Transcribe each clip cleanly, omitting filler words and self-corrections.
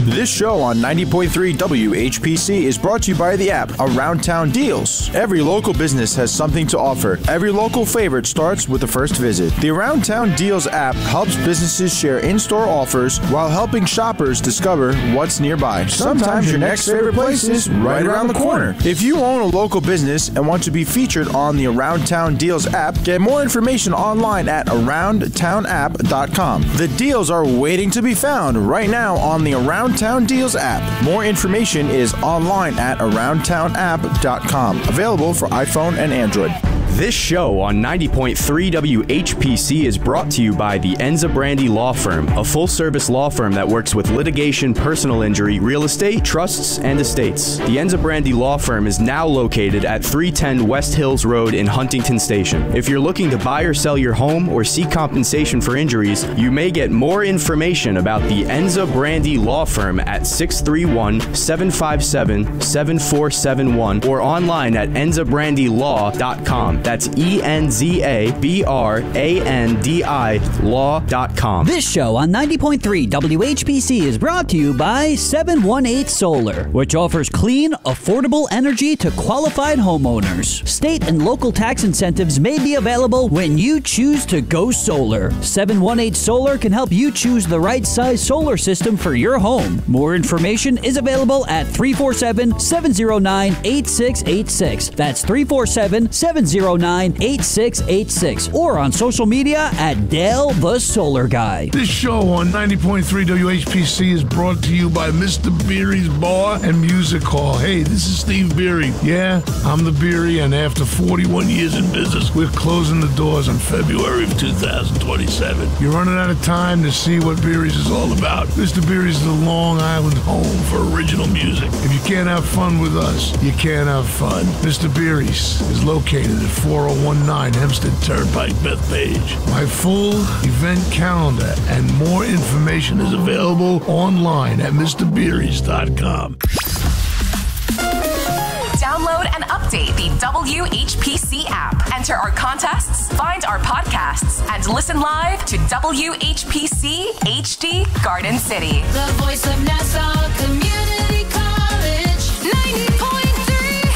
This show on 90.3 WHPC is brought to you by the app Around Town Deals. Every local business has something to offer. Every local favorite starts with the first visit. The Around Town Deals app helps businesses share in-store offers while helping shoppers discover what's nearby. Sometimes your next favorite place is right around the corner. If you own a local business and want to be featured on the Around Town Deals app, get more information online at aroundtownapp.com. The deals are waiting to be found right now on the Around Town Deals app. More information is online at aroundtownapp.com. Available for iPhone and Android. This show on 90.3 WHPC is brought to you by the Enza Brandy Law Firm, a full-service law firm that works with litigation, personal injury, real estate, trusts, and estates. The Enza Brandy Law Firm is now located at 310 West Hills Road in Huntington Station. If you're looking to buy or sell your home or seek compensation for injuries, you may get more information about the Enza Brandy Law Firm at 631-757-7471 or online at enzabrandylaw.com. That's ENZABRANDI law.com. This show on 90.3 WHPC is brought to you by 718 Solar, which offers clean, affordable energy to qualified homeowners. State and local tax incentives may be available when you choose to go solar. 718 Solar can help you choose the right size solar system for your home. More information is available at 347-709-8686. That's 347-709-8686 or on social media at Dale the Solar Guy. This show on 90.3 WHPC is brought to you by Mr. Beery's Bar and Music Hall. Hey, this is Steve Beery. Yeah, I'm the Beery, and after 41 years in business, we're closing the doors on February of 2027. You're running out of time to see what Beery's is all about. Mr. Beery's is the Long Island home for original music. If you can't have fun with us, you can't have fun. Mr. Beery's is located at 4019 Hempstead Turnpike, Bethpage. My full event calendar and more information is available online at MrBeery's.com. Download and update the WHPC app. Enter our contests, find our podcasts, and listen live to WHPC HD Garden City. The voice of Nassau Community College, 90.3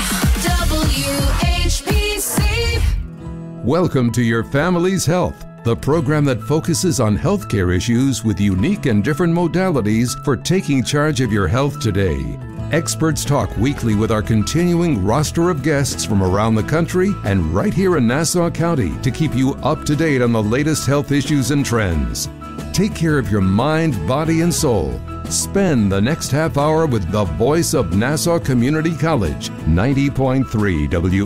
WHPC. Welcome to Your Family's Health, the program that focuses on healthcare issues with unique and different modalities for taking charge of your health today. Experts talk weekly with our continuing roster of guests from around the country and right here in Nassau County to keep you up to date on the latest health issues and trends. Take care of your mind, body, and soul. Spend the next half hour with the voice of Nassau Community College, 90.3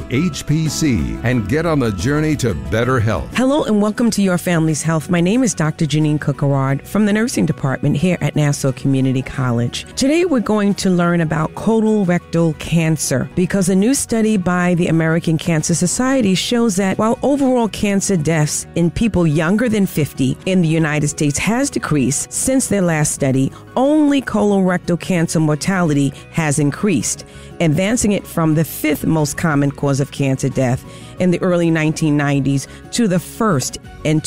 WHPC, and get on the journey to better health. Hello and welcome to Your Family's Health. My name is Dr. Janine Cookerard from the nursing department here at Nassau Community College. Today we're going to learn about colorectal cancer because a new study by the American Cancer Society shows that while overall cancer deaths in people younger than 50 in the United States has decreased since their last study, only colorectal cancer mortality has increased, advancing it from the 5th most common cause of cancer death in the early 1990s to the first in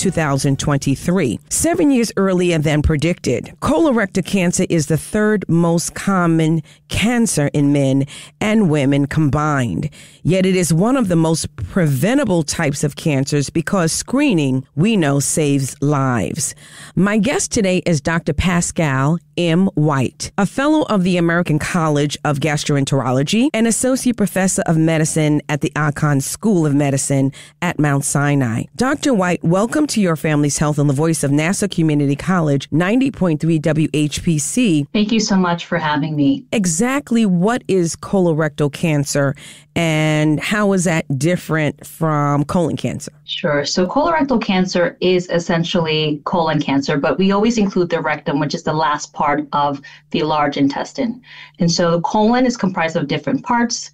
2023, 7 years earlier than predicted. Colorectal cancer is the 3rd most common cancer in men and women combined, yet it is one of the most preventable types of cancers because screening, we know, saves lives. My guest today is Dr. Pascal M. White, a fellow of the American College of Gastroenterology and associate professor of medicine at the Icahn School of Medicine at Mount Sinai. Dr. White, welcome to Your Family's Health on the voice of Nassau Community College, 90.3 WHPC. Thank you so much for having me. Exactly what is colorectal cancer and how is that different from colon cancer? Sure. So colorectal cancer is essentially colon cancer, but we always include the rectum, which is the last part of the large intestine. And so the colon is comprised of different parts,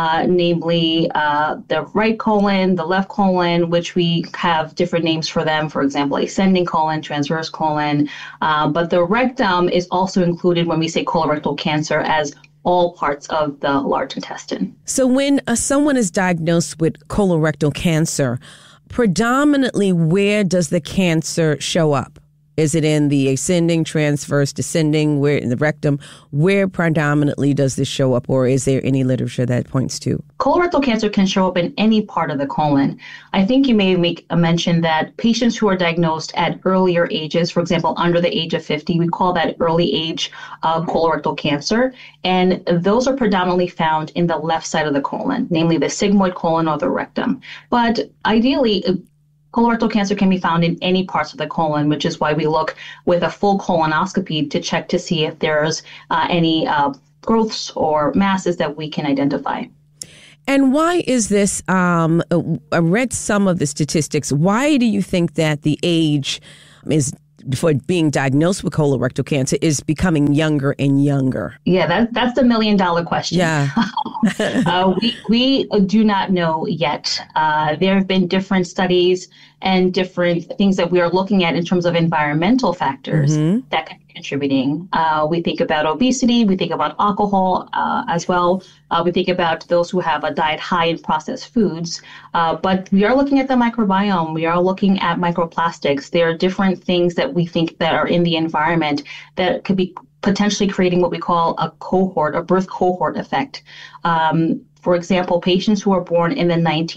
namely the right colon, the left colon, which we have different names for them. For example, ascending colon, transverse colon. But the rectum is also included when we say colorectal cancer as all parts of the large intestine. So when someone is diagnosed with colorectal cancer, predominantly where does the cancer show up? Is it in the ascending, transverse, descending, where in the rectum? Where predominantly does this show up, or is there any literature that points to? Colorectal cancer can show up in any part of the colon. I think you may make a mention that patients who are diagnosed at earlier ages, for example, under the age of 50, we call that early age colorectal cancer. And those are predominantly found in the left side of the colon, namely the sigmoid colon or the rectum. But ideally, colorectal cancer can be found in any parts of the colon, which is why we look with a full colonoscopy to check to see if there's any growths or masses that we can identify. And why is this? I read some of the statistics. Why do you think that the age is for being diagnosed with colorectal cancer is becoming younger and younger? Yeah, that's the $1 million question. Yeah. We do not know yet. There have been different studies and different things that we are looking at in terms of environmental factors that can be contributing. We think about obesity, we think about alcohol as well. We think about those who have a diet high in processed foods. But we are looking at the microbiome. We are looking at microplastics. There are different things that we think that are in the environment that could be potentially creating what we call a birth cohort effect. For example, patients who are born in the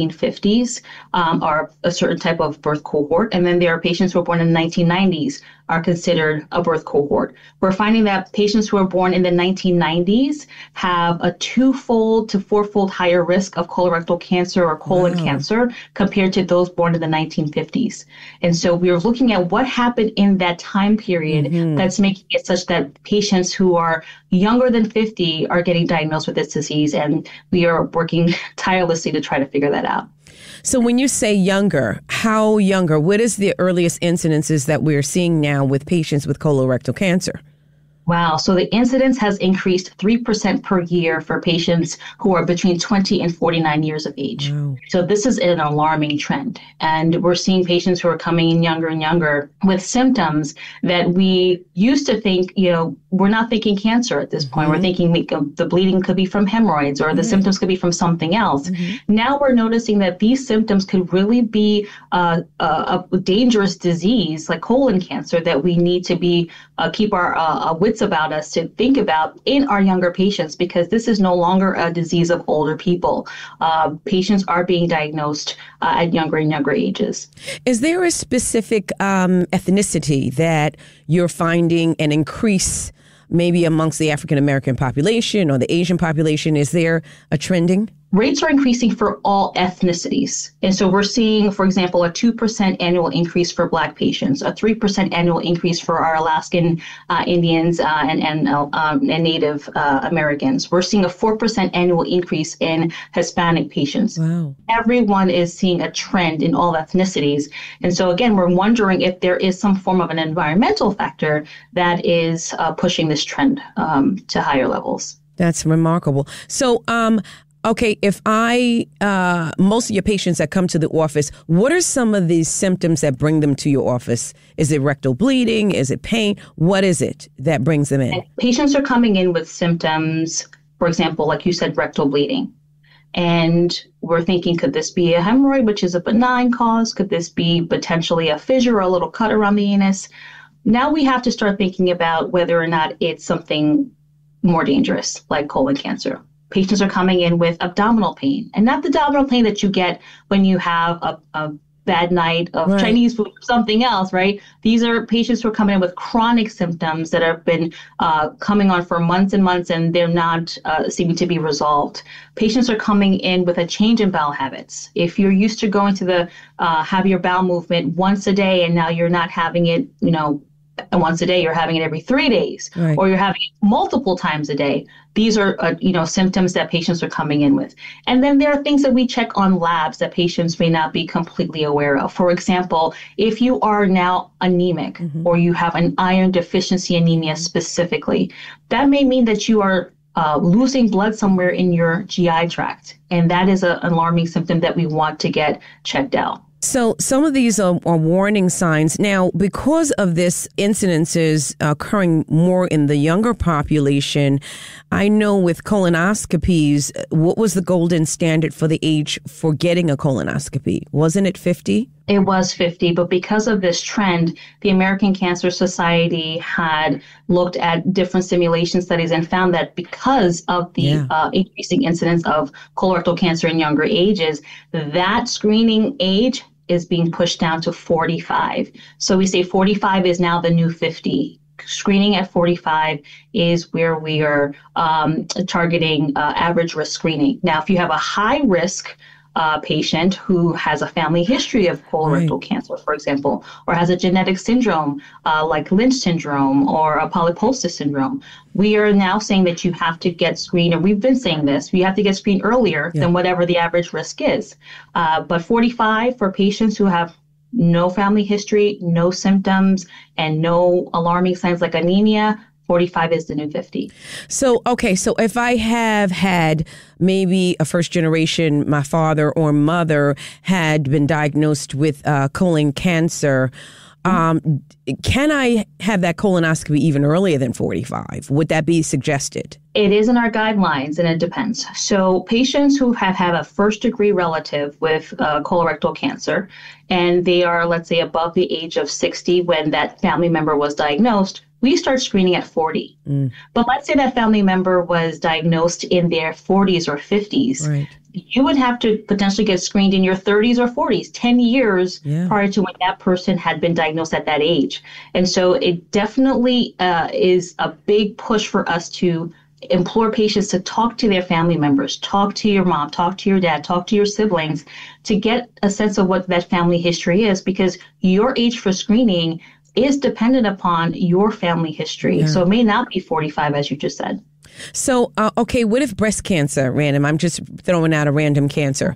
1950s are a certain type of birth cohort, and then there are patients who are born in the 1990s are considered a birth cohort. We're finding that patients who are born in the 1990s have a 2-fold to 4-fold higher risk of colorectal cancer or colon cancer compared to those born in the 1950s. And so we are looking at what happened in that time period that's making it such that patients who are younger than 50 are getting diagnosed with this disease, and we are working tirelessly to try to figure that out. So when you say younger, how younger? What is the earliest incidences that we're seeing now with patients with colorectal cancer? Wow. So the incidence has increased 3% per year for patients who are between 20 and 49 years of age. Wow. So this is an alarming trend. And we're seeing patients who are coming in younger and younger with symptoms that we used to think, we're not thinking cancer at this point. We're thinking the bleeding could be from hemorrhoids or the symptoms could be from something else. Now we're noticing that these symptoms could really be a dangerous disease like colon cancer that we need to be keep our wits about us to think about in our younger patients, because this is no longer a disease of older people. Patients are being diagnosed at younger and younger ages. Is there a specific ethnicity that you're finding an increase maybe amongst the African American population or the Asian population? Is there a trending? Rates are increasing for all ethnicities. And so we're seeing, for example, a 2% annual increase for Black patients, a 3% annual increase for our Alaskan Indians and Native Americans. We're seeing a 4% annual increase in Hispanic patients. Wow. Everyone is seeing a trend in all ethnicities. And so again, we're wondering if there is some form of an environmental factor that is pushing this trend to higher levels. That's remarkable. So, okay, if most of your patients that come to the office, what are some of these symptoms that bring them to your office? Is it rectal bleeding? Is it pain? What is it that brings them in? And patients are coming in with symptoms, for example, like you said, rectal bleeding. And we're thinking, could this be a hemorrhoid, which is a benign cause? Could this be potentially a fissure or a little cut around the anus? Now we have to start thinking about whether or not it's something more dangerous, like colon cancer. Patients are coming in with abdominal pain, and not the abdominal pain that you get when you have a bad night of Chinese food or something else, right? These are patients who are coming in with chronic symptoms that have been coming on for months and months, and they're not seeming to be resolved. Patients are coming in with a change in bowel habits. If you're used to going to have your bowel movement once a day, and now you're not having it, once a day, you're having it every 3 days, or you're having it multiple times a day. These are, symptoms that patients are coming in with. And then there are things that we check on labs that patients may not be completely aware of. For example, if you are now anemic or you have an iron deficiency anemia specifically, that may mean that you are losing blood somewhere in your GI tract. And that is an alarming symptom that we want to get checked out. So some of these are warning signs. Now, because of this incidences occurring more in the younger population, I know with colonoscopies, what was the golden standard for the age for getting a colonoscopy? Wasn't it 50? It was 50, but because of this trend, the American Cancer Society had looked at different simulation studies and found that because of the increasing incidence of colorectal cancer in younger ages, that screening age is being pushed down to 45. So we say 45 is now the new 50. Screening at 45 is where we are targeting average risk screening. Now, if you have a high risk patient who has a family history of colorectal cancer, for example, or has a genetic syndrome like Lynch syndrome or a polyposis syndrome, we are now saying that you have to get screened, and we've been saying this, you have to get screened earlier than whatever the average risk is. But 45 for patients who have no family history, no symptoms, and no alarming signs like anemia, 45 is the new 50. So if I have had maybe a first generation, my father or mother had been diagnosed with colon cancer, can I have that colonoscopy even earlier than 45? Would that be suggested? It is in our guidelines, and it depends. So patients who have had a first-degree relative with colorectal cancer, and they are, let's say, above the age of 60 when that family member was diagnosed, we start screening at 40. But let's say that family member was diagnosed in their 40s or 50s. Right. You would have to potentially get screened in your 30s or 40s, 10 years prior to when that person had been diagnosed at that age. And so it definitely is a big push for us to implore patients to talk to their family members, talk to your mom, talk to your dad, talk to your siblings to get a sense of what that family history is, because your age for screening is dependent upon your family history. So it may not be 45, as you just said. So, what if breast cancer, random? I'm just throwing out a random cancer,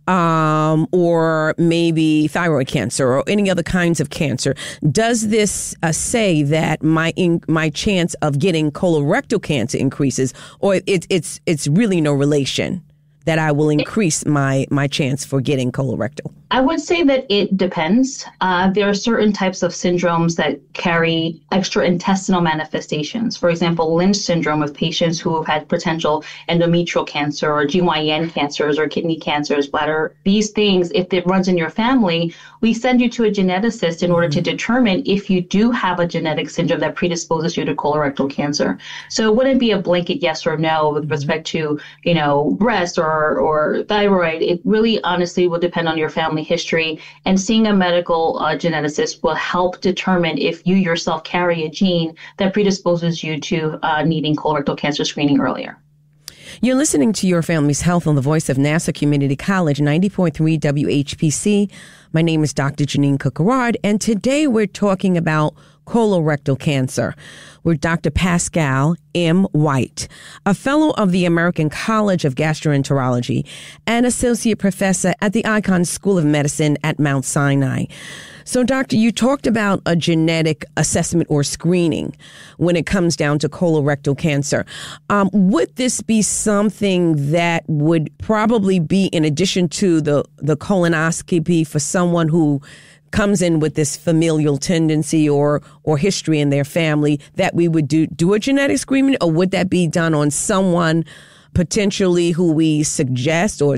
or maybe thyroid cancer or any other kinds of cancer. Does this say that my chance of getting colorectal cancer increases, or it's really no relation that I will increase my chance for getting colorectal? I would say that it depends. There are certain types of syndromes that carry extraintestinal manifestations. For example, Lynch syndrome with patients who have had potential endometrial cancer or GYN cancers or kidney cancers, bladder. These things, if it runs in your family, we send you to a geneticist in order to determine if you do have a genetic syndrome that predisposes you to colorectal cancer. So it wouldn't be a blanket yes or no with respect to, breast or thyroid. It really honestly will depend on your family history, and seeing a medical geneticist will help determine if you yourself carry a gene that predisposes you to needing colorectal cancer screening earlier. You're listening to Your Family's Health on the voice of Nassau Community College, 90.3 WHPC. My name is Dr. Janine Cook-Garrard, and today we're talking about colorectal cancer with Dr. Pascal M. White, a fellow of the American College of Gastroenterology and associate professor at the Icahn School of Medicine at Mount Sinai. So, doctor, you talked about a genetic assessment or screening when it comes down to colorectal cancer. Would this be something that would probably be in addition to the colonoscopy for someone who comes in with this familial tendency or history in their family, that we would do a genetic screening, or would that be done on someone potentially who we suggest or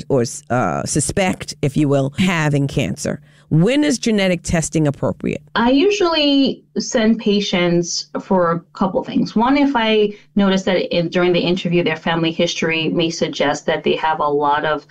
suspect, if you will, having cancer? When is genetic testing appropriate? I usually send patients for a couple things. One, if I notice that during the interview, their family history may suggest that they have a lot of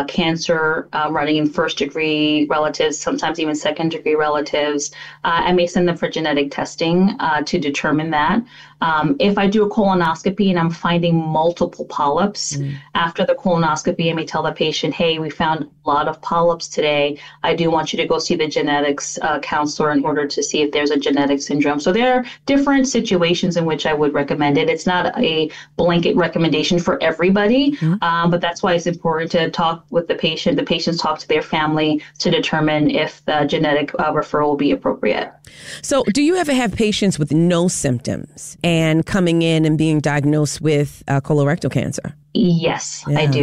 cancer running in first-degree relatives, sometimes even second-degree relatives, I may send them for genetic testing to determine that. If I do a colonoscopy and I'm finding multiple polyps, after the colonoscopy, I may tell the patient, hey, we found a lot of polyps today. I do want you to go see the genetics counselor in order to see if there's a genetic syndrome. So there are different situations in which I would recommend it. It's not a blanket recommendation for everybody, but that's why it's important to talk with the patient. The patients talk to their family to determine if the genetic referral will be appropriate. So do you ever have patients with no symptoms and coming in and being diagnosed with colorectal cancer? Yes, I do.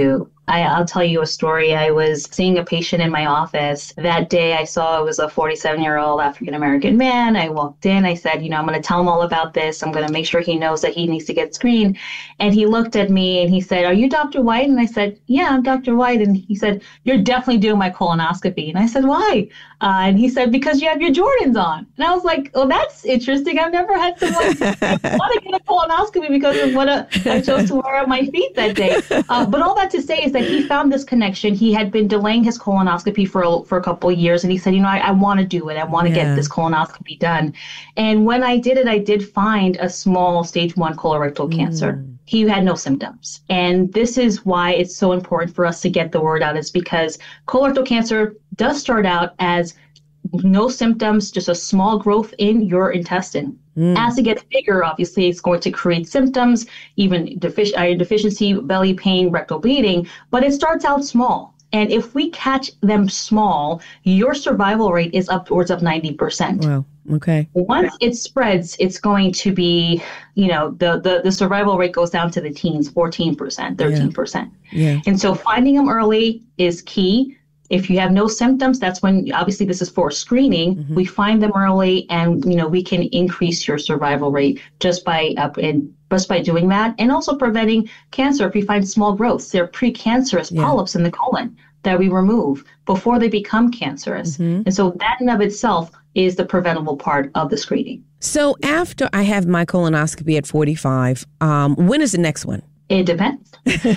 I'll tell you a story. I was seeing a patient in my office. That day I saw it was a 47-year-old African-American man. I walked in. I said, I'm going to tell him all about this. I'm going to make sure he knows that he needs to get screened. And he looked at me and he said, "Are you Dr. White?" And I said, "Yeah, I'm Dr. White." And he said, "You're definitely doing my colonoscopy." And I said, "Why?" And he said, "Because you have your Jordans on." And I was like, "Oh, that's interesting. I've never had someone want to get a colonoscopy because of what I chose to wear on my feet that day." But all that to say is that he found this connection. He had been delaying his colonoscopy for a couple of years. And he said, I want to do it. I want to get this colonoscopy done. And when I did it, I did find a small stage 1 colorectal cancer. He had no symptoms. And this is why it's so important for us to get the word out, is because colorectal cancer does start out as no symptoms, just a small growth in your intestine. As it gets bigger, obviously, it's going to create symptoms, even iron deficiency, belly pain, rectal bleeding, but it starts out small. And if we catch them small, your survival rate is upwards of 90%. Wow. Okay. Once it spreads, it's going to be, the survival rate goes down to the teens, 14%, 13%. Yeah. And so finding them early is key. If you have no symptoms, that's when, obviously this is for screening, we find them early and, we can increase your survival rate just by doing that. And also preventing cancer. If we find small growths, they're precancerous polyps in the colon that we remove before they become cancerous. And so that in of itself is the preventable part of the screening. So after I have my colonoscopy at 45, when is the next one? It depends.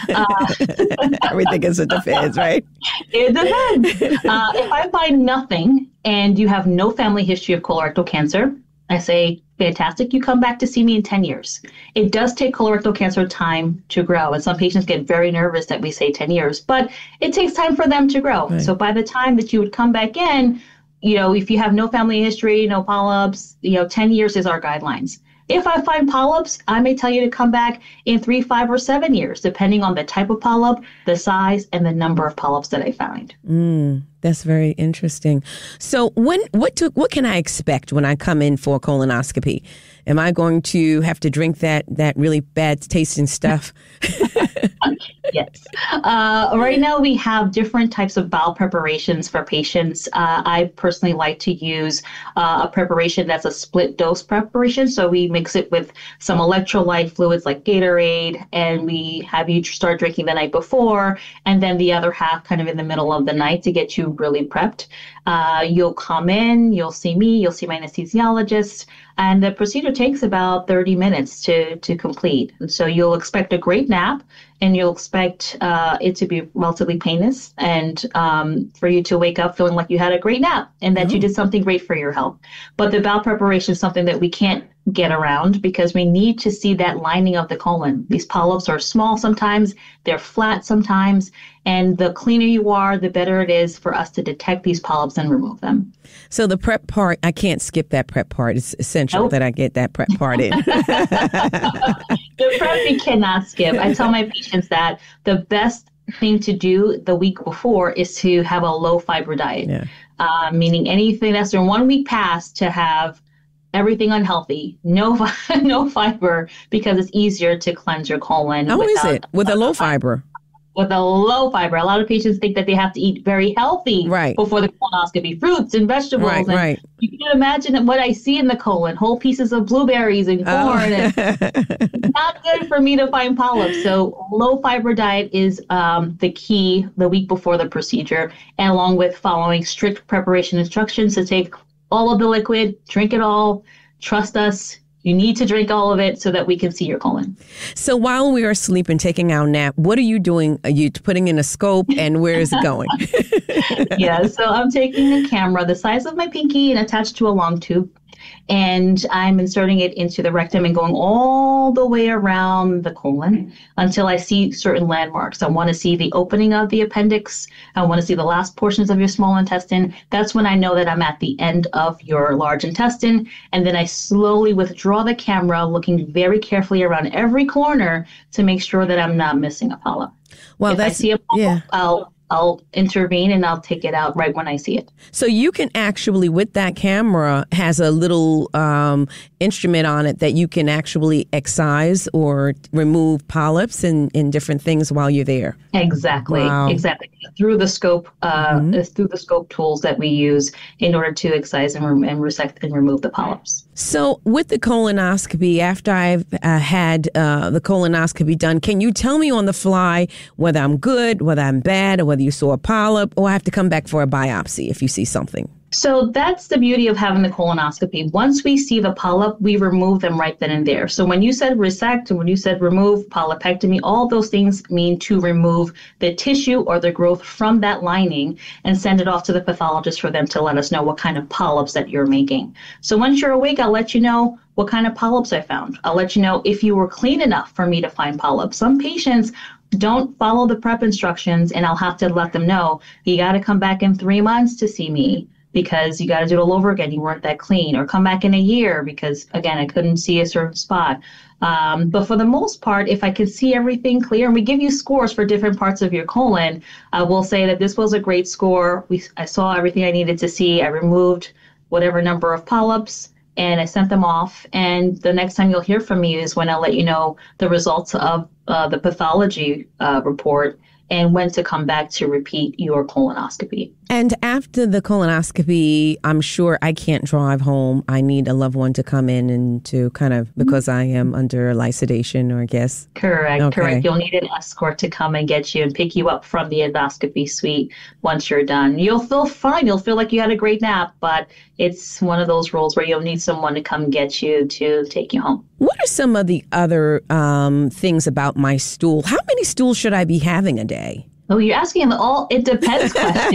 Everything is a depends, right? It depends. If I find nothing and you have no family history of colorectal cancer, I say, fantastic, you come back to see me in 10 years. It does take colorectal cancer time to grow. And some patients get very nervous that we say 10 years, but it takes time for them to grow. Right. So by the time that you would come back in, if you have no family history, no polyps, 10 years is our guidelines. If I find polyps, I may tell you to come back in 3, 5, or 7 years, depending on the type of polyp, the size, and the number of polyps that I found. That's very interesting. So what can I expect when I come in for a colonoscopy? Am I going to have to drink that really bad tasting stuff? Yes. Right now we have different types of bowel preparations for patients. I personally like to use a preparation that's a split dose preparation. So we mix it with some electrolyte fluids like Gatorade, and we have you start drinking the night before, and then the other half kind of in the middle of the night to get you really prepped. You'll come in, you'll see me, you'll see my anesthesiologist, and the procedure takes about 30 minutes to complete. And so you'll expect a great nap, and you'll expect it to be relatively painless, and for you to wake up feeling like you had a great nap and that you did something great for your health. But the bowel preparation is something that we can't get around because we need to see that lining of the colon. These polyps are small sometimes, they're flat sometimes, and the cleaner you are, the better it is for us to detect these polyps and remove them. So the prep part, I can't skip that prep part. It's essential that I get that prep part in. The prep we cannot skip. I tell my patients that the best thing to do the week before is to have a low fiber diet, meaning anything that's in 1 week past to have everything unhealthy, no fiber, because it's easier to cleanse your colon. How is it with a low fiber? With a low fiber, a lot of patients think that they have to eat very healthy before the colonoscopy, fruits and vegetables. And you can imagine what I see in the colon, whole pieces of blueberries and corn. And not good for me to find polyps. So low fiber diet is the key the week before the procedure, and along with following strict preparation instructions to take all of the liquid, drink it all, trust us. You need to drink all of it so that we can see your colon. So while we are asleep and taking our nap, what are you doing? Are you putting in a scope, and where is it going? So I'm taking a camera the size of my pinky and attached to a long tube. And I'm inserting it into the rectum and going all the way around the colon until I see certain landmarks. I want to see the opening of the appendix. I want to see the last portions of your small intestine. That's when I know that I'm at the end of your large intestine. And then I slowly withdraw the camera, looking very carefully around every corner to make sure that I'm not missing a polyp. Well, if I see a polyp, I'll intervene and I'll take it out right when I see it. So you can actually, with that camera, has a little instrument on it that you can actually excise or remove polyps and different things while you're there. Exactly. Wow. Exactly. Through the scope, through the scope tools that we use in order to excise and resect and remove the polyps. So with the colonoscopy, after I've had the colonoscopy done, can you tell me on the fly whether I'm good, whether I'm bad, or whether you saw a polyp, or I have to come back for a biopsy if you see something? So that's the beauty of having the colonoscopy. Once we see the polyp, we remove them right then and there. So when you said resect and when you said remove, polypectomy, all those things mean to remove the tissue or the growth from that lining and send it off to the pathologist for them to let us know what kind of polyps that you're making. So once you're awake, I'll let you know what kind of polyps I found. I'll let you know if you were clean enough for me to find polyps. Some patients don't follow the prep instructions, and I'll have to let them know, you got to come back in 3 months to see me, because you got to do it all over again. You weren't that clean. Or come back in a year because, again, I couldn't see a certain spot. But for the most part, if I can see everything clear, and we give you scores for different parts of your colon, I will say that this was a great score. I saw everything I needed to see. I removed whatever number of polyps, and I sent them off. And the next time you'll hear from me is when I'll let you know the results of the pathology report and when to come back to repeat your colonoscopy. And after the colonoscopy, I'm sure I can't drive home. I need a loved one to come in and to kind of, because I am under light sedation, or I guess. Correct. You'll need an escort to come and get you and pick you up from the endoscopy suite once you're done. You'll feel fine. You'll feel like you had a great nap, but it's one of those roles where you'll need someone to come get you to take you home. What are some of the other things about my stool? How many stools should I be having a day? Oh, you're asking it depends question.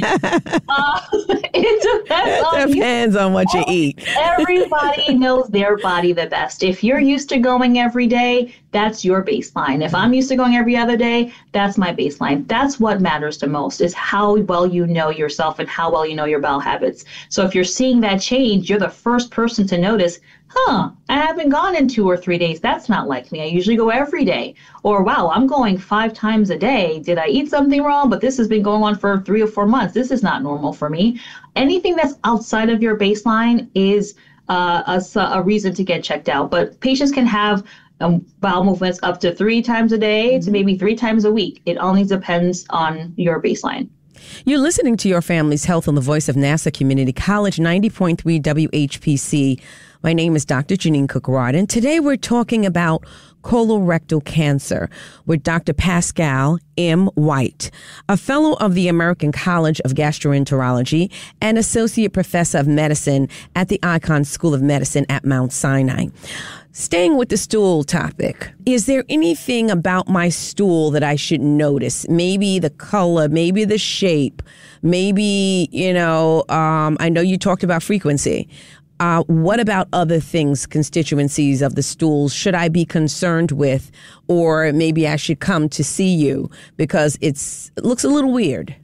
It depends on what you eat. Everybody knows their body the best. If you're used to going every day, that's your baseline. If I'm used to going every other day, that's my baseline. That's what matters the most, is how well you know yourself and how well you know your bowel habits. So if you're seeing that change, you're the first person to notice, I haven't gone in 2 or 3 days. That's not like me. I usually go every day. Or, wow, I'm going 5 times a day. Did I eat something wrong? But this has been going on for 3 or 4 months. This is not normal for me. Anything that's outside of your baseline is a reason to get checked out. But patients can have bowel movements up to 3 times a day to maybe 3 times a week. It only depends on your baseline. You're listening to Your Family's Health on the voice of Nassau Community College, 90.3 WHPC. My name is Dr. Janine Cookerard, and today we're talking about colorectal cancer with Dr. Pascal M. White, a fellow of the American College of Gastroenterology and associate professor of medicine at the Icahn School of Medicine at Mount Sinai. Staying with the stool topic, is there anything about my stool that I should notice? Maybe the color, maybe the shape, maybe, I know you talked about frequency. What about other things, constituencies of the stools, should I be concerned with? Or maybe I should come to see you because it looks a little weird.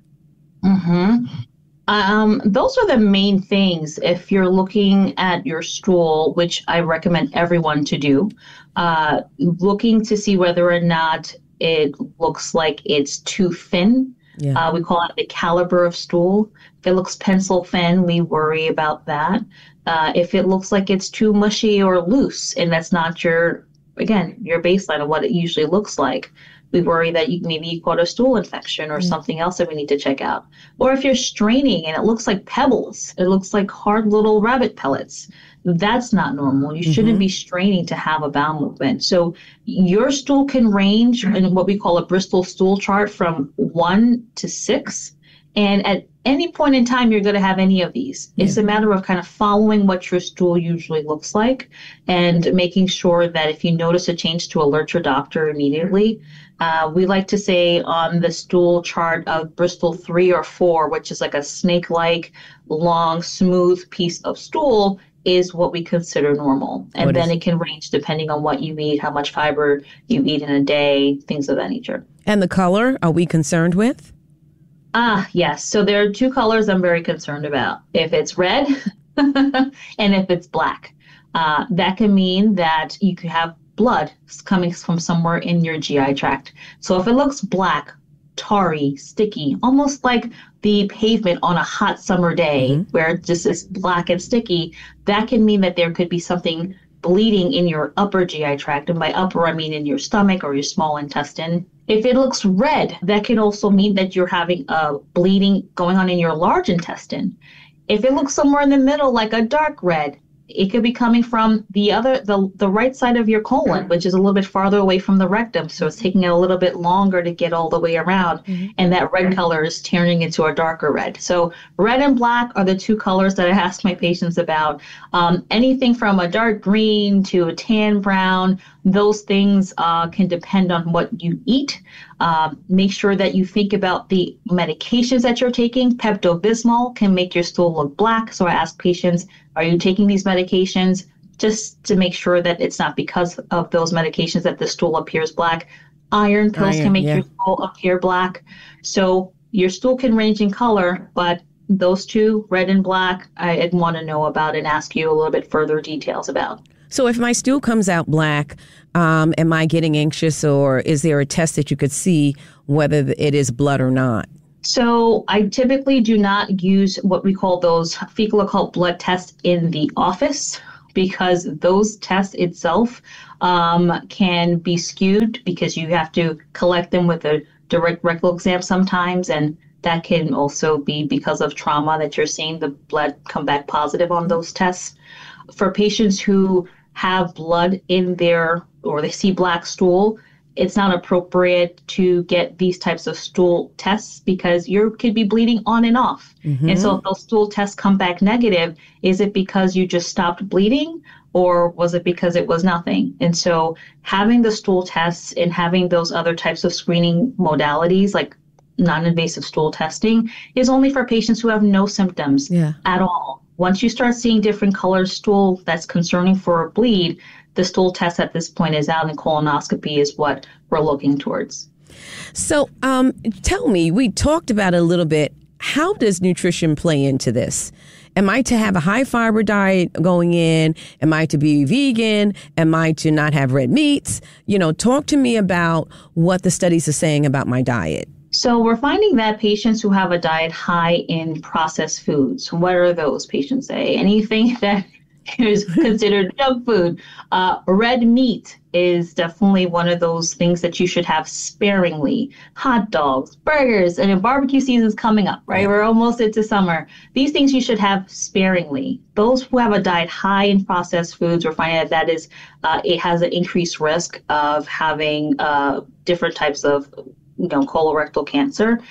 Those are the main things. If you're looking at your stool, which I recommend everyone to do, looking to see whether or not it looks like it's too thin. Yeah. We call it the caliber of stool. If it looks pencil thin, we worry about that. If it looks like it's too mushy or loose, and that's not your baseline of what it usually looks like, we worry that you caught a stool infection or something else that we need to check out. Or if you're straining and it looks like pebbles, it looks like hard little rabbit pellets, that's not normal. You shouldn't be straining to have a bowel movement. So your stool can range in what we call a Bristol stool chart from 1 to 6. And at any point in time, you're going to have any of these. It's a matter of kind of following what your stool usually looks like and making sure that if you notice a change, to alert your doctor immediately. We like to say on the stool chart of Bristol 3 or 4, which is like a snake-like, long, smooth piece of stool, is what we consider normal. And then it can range depending on what you eat, how much fiber you eat in a day, things of that nature. And the color, are we concerned with? Yes. So there are 2 colors I'm very concerned about. If it's red and if it's black, that can mean that you could have blood coming from somewhere in your GI tract. So if it looks black, tarry, sticky, almost like the pavement on a hot summer day where it just is black and sticky, that can mean that there could be something bleeding in your upper GI tract, and by upper I mean in your stomach or your small intestine. If it looks red, that can also mean that you're having a bleeding going on in your large intestine. If it looks somewhere in the middle, like a dark red, it could be coming from the right side of your colon, which is a little bit farther away from the rectum. So it's taking it a little bit longer to get all the way around. And that red color is turning into a darker red. So red and black are the two colors that I ask my patients about. Anything from a dark green to a tan brown, those things can depend on what you eat. Make sure that you think about the medications that you're taking. Pepto-Bismol can make your stool look black. So I ask patients, are you taking these medications? Just to make sure that it's not because of those medications that the stool appears black. Iron pills can make your stool appear black. So your stool can range in color, but those two, red and black, I'd want to know about and ask you a little bit further details about. So if my stool comes out black, am I getting anxious, or is there a test that you could see whether it is blood or not? So I typically do not use what we call those fecal occult blood tests in the office, because those tests itself can be skewed because you have to collect them with a direct rectal exam sometimes, and that can also be because of trauma that you're seeing the blood come back positive on those tests. For patients who have blood in their, or they see black stool, it's not appropriate to get these types of stool tests because you could be bleeding on and off. And so if those stool tests come back negative, is it because you just stopped bleeding, or was it because it was nothing? And so having the stool tests and having those other types of screening modalities like non-invasive stool testing is only for patients who have no symptoms at all. Once you start seeing different color stool that's concerning for a bleed, the stool test at this point is out, and colonoscopy is what we're looking towards. So tell me, we talked about it a little bit. How does nutrition play into this? Am I to have a high fiber diet going in? Am I to be vegan? Am I to not have red meats? Talk to me about what the studies are saying about my diet. So we're finding that patients who have a diet high in processed foods, what are those patients say? Anything that is considered junk food. Red meat is definitely one of those things that you should have sparingly. Hot dogs, burgers, and barbecue season's coming up, right? We're almost into summer. These things you should have sparingly. Those who have a diet high in processed foods, we're finding that is, it has an increased risk of having different types of colorectal cancer.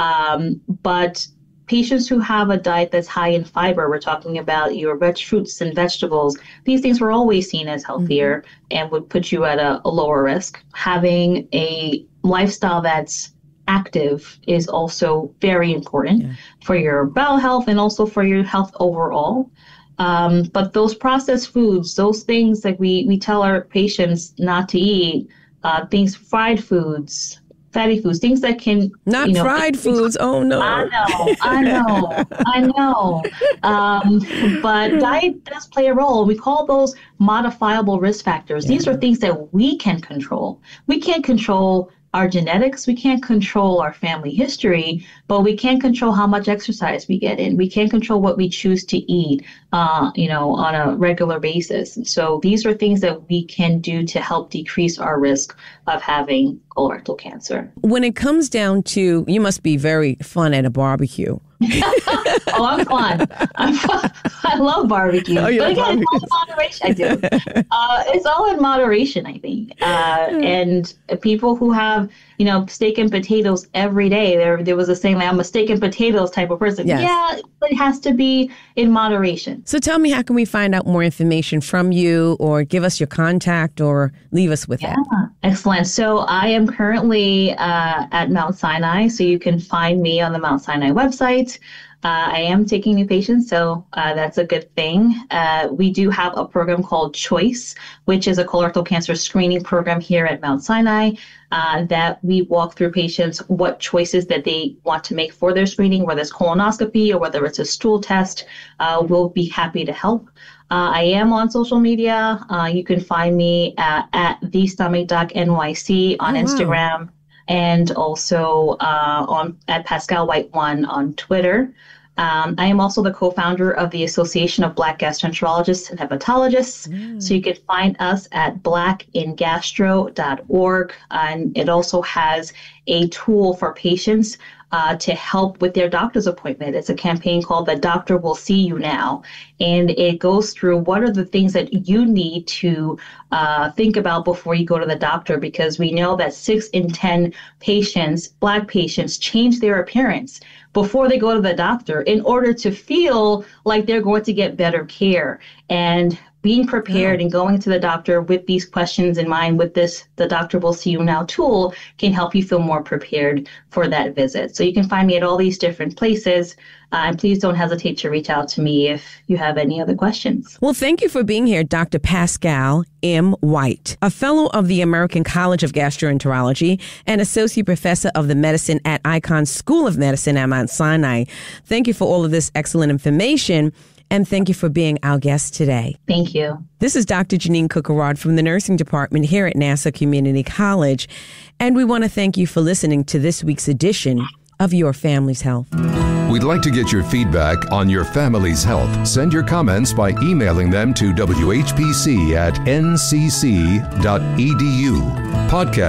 But patients who have a diet that's high in fiber, we're talking about your fruits and vegetables, these things were always seen as healthier and would put you at a lower risk. Having a lifestyle that's active is also very important for your bowel health and also for your health overall. But those processed foods, those things that we tell our patients not to eat, things, fried foods, fatty foods, things that can... Not fried foods, oh no. I know. But diet does play a role. We call those modifiable risk factors. These are things that we can control. We can't control our genetics, we can't control our family history, but we can control how much exercise we get in. We can control what we choose to eat, on a regular basis. So these are things that we can do to help decrease our risk of having colorectal cancer. When it comes down to, you must be very fun at a barbecue. Oh, I'm fun. I love barbecue. Oh, but again, it's all in moderation. I do. It's all in moderation, I think. And people who have, steak and potatoes every day, there was a saying, like, I'm a steak and potatoes type of person. Yes. Yeah, but it has to be in moderation. So tell me, how can we find out more information from you, or give us your contact, or leave us with that? Excellent. So I am currently at Mount Sinai, so you can find me on the Mount Sinai website. I am taking new patients, so that's a good thing. We do have a program called CHOICE, which is a colorectal cancer screening program here at Mount Sinai, that we walk through patients what choices that they want to make for their screening, whether it's colonoscopy or whether it's a stool test. We'll be happy to help. I am on social media. You can find me at thestomach.nyc on Instagram, and also at Pascal White 1 on Twitter. I am also the co-founder of the Association of Black Gastroenterologists and Hepatologists. So you can find us at blackingastro.org. And it also has a tool for patients to help with their doctor's appointment. It's a campaign called The Doctor Will See You Now. And it goes through what are the things that you need to think about before you go to the doctor, because we know that 6 in 10 patients, Black patients, change their appearance before they go to the doctor in order to feel like they're going to get better care. And being prepared and going to the doctor with these questions in mind, with this, The Doctor Will See You Now tool, can help you feel more prepared for that visit. So you can find me at all these different places. And please don't hesitate to reach out to me if you have any other questions. Well, thank you for being here, Dr. Pascal M. White, a fellow of the American College of Gastroenterology and associate professor of the medicine at Icahn School of Medicine at Mount Sinai. Thank you for all of this excellent information. And thank you for being our guest today. Thank you. This is Dr. Janine Cookerod from the nursing department here at Nassau Community College. And we want to thank you for listening to this week's edition of Your Family's Health. We'd like to get your feedback on your family's health. Send your comments by emailing them to whpc@ncc.edu. Podcast